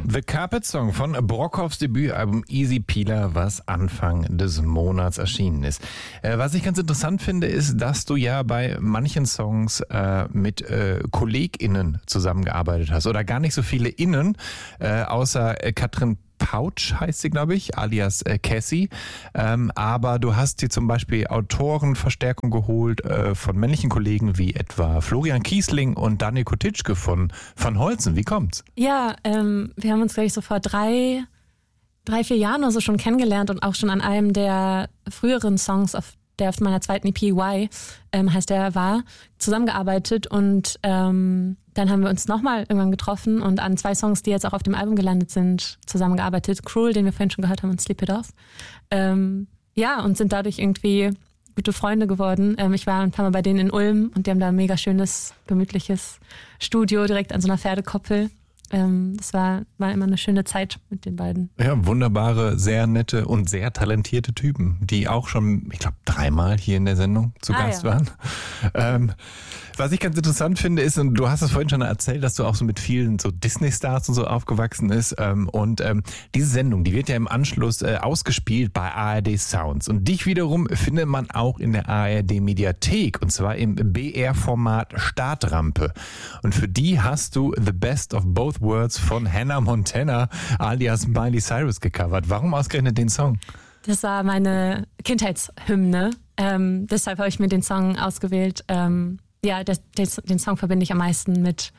The Carpet Song von Brockhoffs Debütalbum Easy Peeler, was Anfang des Monats erschienen ist. Was ich ganz interessant finde, ist, dass du ja bei manchen Songs mit KollegInnen zusammengearbeitet hast. Oder gar nicht so viele Innen, außer Katrin Pautsch heißt sie, glaube ich, alias Cassie. Aber du hast dir zum Beispiel Autorenverstärkung geholt von männlichen Kollegen wie etwa Florian Kiesling und Daniel Kotitschke von Van Holzen. Wie kommt's? Ja, wir haben uns, glaube ich, so vor 3-4 Jahren oder so schon kennengelernt und auch schon an einem der früheren Songs, der auf meiner zweiten EP Y, heißt der, war, zusammengearbeitet und dann haben wir uns nochmal irgendwann getroffen und an 2 Songs, die jetzt auch auf dem Album gelandet sind, zusammengearbeitet. Cruel, den wir vorhin schon gehört haben, und Sleep It Off. Und sind dadurch irgendwie gute Freunde geworden. Ich war ein paar Mal bei denen in Ulm und die haben da ein mega schönes, gemütliches Studio direkt an so einer Pferdekoppel. Das war immer eine schöne Zeit mit den beiden. Ja, wunderbare, sehr nette und sehr talentierte Typen, die auch schon, ich glaube, 3-mal hier in der Sendung zu Gast waren. Was ich ganz interessant finde ist, und du hast es vorhin schon erzählt, dass du auch so mit vielen so Disney-Stars und so aufgewachsen ist. Diese Sendung, die wird ja im Anschluss ausgespielt bei ARD Sounds. Und dich wiederum findet man auch in der ARD Mediathek, und zwar im BR-Format Startrampe. Und für die hast du The Best of Both Worlds von Hannah Montana alias Miley Cyrus gecovert. Warum ausgerechnet den Song? Das war meine Kindheitshymne. Deshalb habe ich mir den Song ausgewählt. Den Song verbinde ich am meisten mit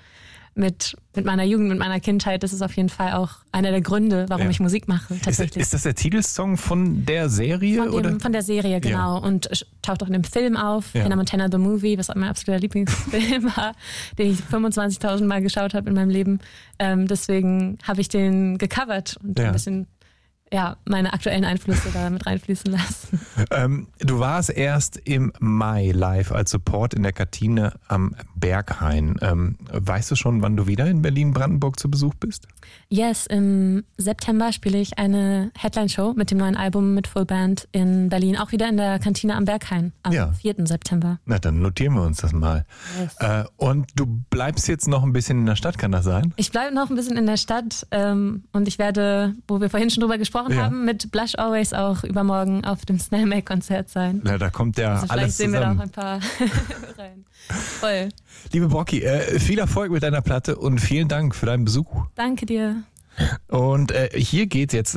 meiner Jugend, mit meiner Kindheit. Das ist auf jeden Fall auch einer der Gründe, warum ich Musik mache. Tatsächlich. Ist das der Titelsong von der Serie? Von der Serie, genau. Ja. Und taucht auch in dem Film auf, Hannah Montana The Movie, was auch mein absoluter Lieblingsfilm war, den ich 25.000 Mal geschaut habe in meinem Leben. Deswegen habe ich den gecovert und ein bisschen meine aktuellen Einflüsse da mit reinfließen lassen. Du warst erst im Mai live als Support in der Kantine am Berghain. Weißt du schon, wann du wieder in Berlin-Brandenburg zu Besuch bist? Yes, im September spiele ich eine Headline-Show mit dem neuen Album mit Fullband in Berlin. Auch wieder in der Kantine am Berghain am 4. September. Na, dann notieren wir uns das mal. Yes. Und du bleibst jetzt noch ein bisschen in der Stadt, kann das sein? Ich bleibe noch ein bisschen in der Stadt und ich werde, wo wir vorhin schon drüber gesprochen haben, mit Blush Always auch übermorgen auf dem Snellmack-Konzert sein. Na, da kommt ja also alles zusammen. Vielleicht sehen wir da auch ein paar rein. Voll. Liebe Brocki, viel Erfolg mit deiner Platte und vielen Dank für deinen Besuch. Danke dir. Und hier gibt es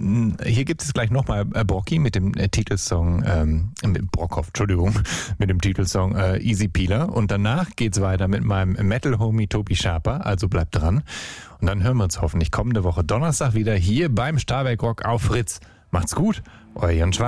gleich nochmal Brocki mit dem Titelsong, mit Brockhoff, Entschuldigung, mit dem Titelsong Easy Peeler. Und danach geht's weiter mit meinem Metal-Homie Tobi Schaper, also bleibt dran. Und dann hören wir uns hoffentlich kommende Woche Donnerstag wieder hier beim Starberg Rock auf Fritz. Macht's gut, euer Jan Schwarz.